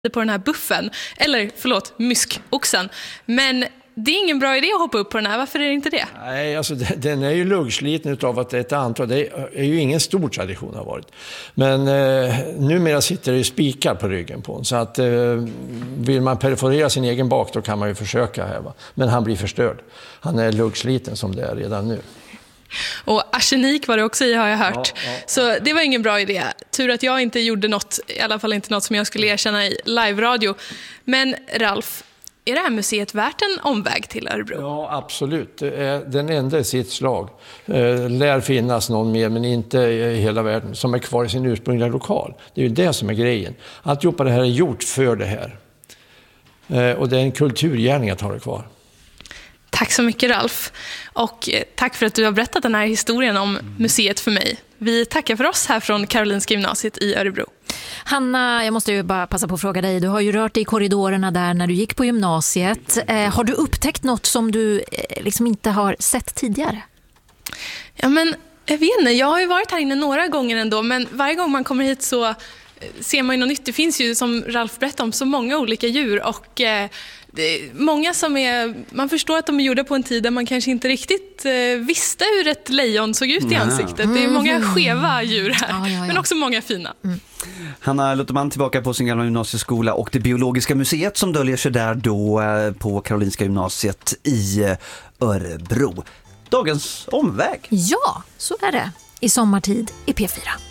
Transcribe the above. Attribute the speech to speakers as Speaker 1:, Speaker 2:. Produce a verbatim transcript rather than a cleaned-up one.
Speaker 1: på den här buffen, eller förlåt, myskoxen. Men det är ingen bra idé att hoppa upp på den här. Varför är det inte det?
Speaker 2: Nej, alltså den är ju luggsliten utav att det är ett antal. Det är ju ingen stor tradition har varit. Men eh, numera sitter det ju spikar på ryggen på den. Så att eh, vill man perforera sin egen bak då kan man ju försöka här. Va? Men han blir förstörd. Han är luggsliten som det är redan nu.
Speaker 1: Och arsenik var det också i, har jag hört.
Speaker 2: Ja, ja, ja.
Speaker 1: Så det var ingen bra idé. Tur att jag inte gjorde något, i alla fall inte något som jag skulle erkänna i live-radio. Men Ralf, är det här museet värt en omväg till Örebro?
Speaker 2: Ja, absolut. Det är den enda i sitt slag. Eh, lär finnas någon mer, men inte i hela världen, som är kvar i sin ursprungliga lokal. Det är ju det som är grejen. Alltihopa det här är gjort för det här. Eh, och det är en kulturgärning att ha det kvar.
Speaker 1: Tack så mycket, Ralf. Och tack för att du har berättat den här historien om museet för mig. Vi tackar för oss här från Karolinska gymnasiet i Örebro.
Speaker 3: Hanna, jag måste ju bara passa på att fråga dig. Du har ju rört dig i korridorerna där när du gick på gymnasiet. Eh, har du upptäckt något som du eh, liksom inte har sett tidigare?
Speaker 1: Ja, men jag vet inte. Jag har ju varit här inne några gånger ändå. Men varje gång man kommer hit så ser man ju något nytt. Det finns ju, som Ralf berättade om, så många olika djur. Och eh, det är många som är... Man förstår att de är gjorda på en tid där man kanske inte riktigt eh, visste hur ett lejon såg ut i ansiktet. Det är många skeva djur här. Ja, ja, ja. Men också många fina. Mm.
Speaker 4: Hanna Lutterman tillbaka på sin gamla gymnasieskola och det biologiska museet som döljer sig där då på Karolinska gymnasiet i Örebro. Dagens omväg.
Speaker 3: Ja, så är det. I sommartid i P fyra.